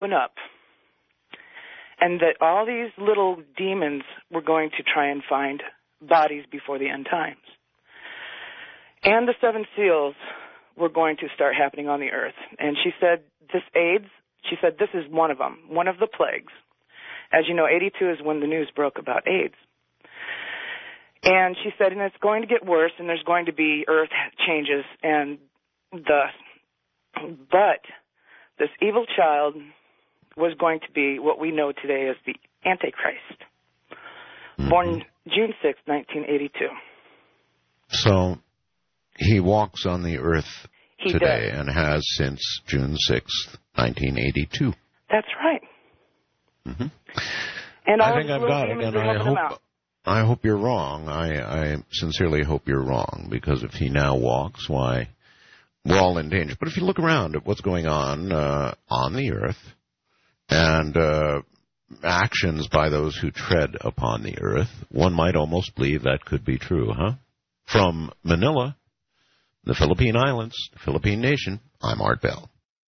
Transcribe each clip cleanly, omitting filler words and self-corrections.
open up, and that all these little demons were going to try and find bodies before the end times. And the 7 seals were going to start happening on the earth. And she said, this AIDS, she said, this is one of them, one of the plagues. As you know, 82 is when the news broke about AIDS. And she said, and it's going to get worse, and there's going to be earth changes, and but this evil child was going to be what we know today as the Antichrist, born June 6, 1982. So he walks on the earth today does. And has since June 6, 1982. That's right. Mm-hmm. And I think I've got it, and I hope you're wrong. I sincerely hope you're wrong, because if he now walks, why, we're all in danger. But if you look around at what's going on the earth, and actions by those who tread upon the earth, one might almost believe that could be true, huh? From Manila, the Philippine Islands, the Philippine nation, I'm Art Bell.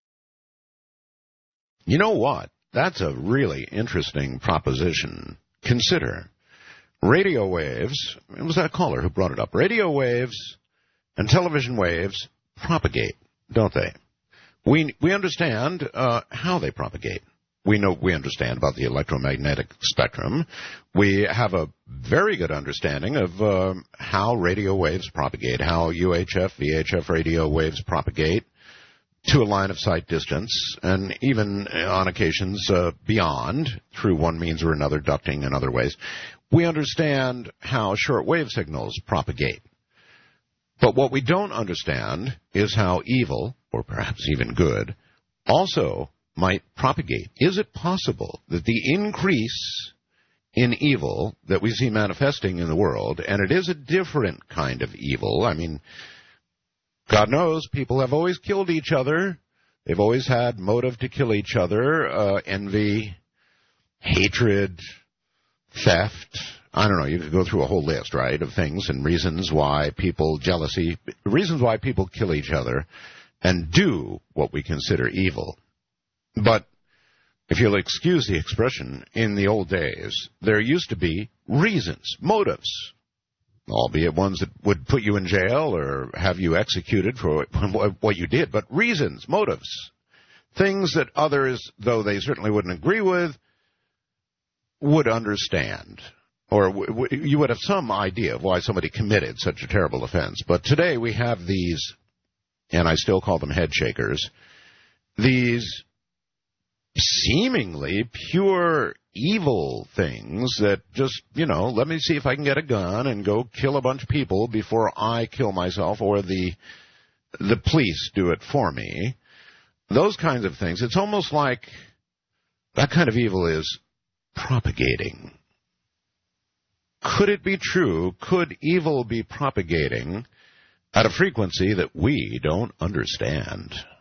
You know what? That's a really interesting proposition. Consider radio waves, it was that caller who brought it up, radio waves and television waves propagate, don't they? We understand how they propagate. We understand about the electromagnetic spectrum. We have a very good understanding of how radio waves propagate, how UHF, VHF radio waves propagate to a line of sight distance, and even on occasions beyond, through one means or another, ducting and other ways. We understand how shortwave signals propagate. But what we don't understand is how evil, or perhaps even good, also might propagate. Is it possible that the increase in evil that we see manifesting in the world, and it is a different kind of evil, I mean, God knows people have always killed each other. They've always had motive to kill each other, envy, hatred, theft. I don't know, you could go through a whole list, right, of things and reasons why people, jealousy, reasons why people kill each other and do what we consider evil. But if you'll excuse the expression, in the old days, there used to be reasons, motives, albeit ones that would put you in jail or have you executed for what you did, but reasons, motives, things that others, though they certainly wouldn't agree with, would understand. Or you would have some idea of why somebody committed such a terrible offense. But today we have these, and I still call them head shakers, these seemingly pure evil things that just, let me see if I can get a gun and go kill a bunch of people before I kill myself, or the police do it for me. Those kinds of things. It's almost like that kind of evil is propagating. Could it be true? Could evil be propagating at a frequency that we don't understand?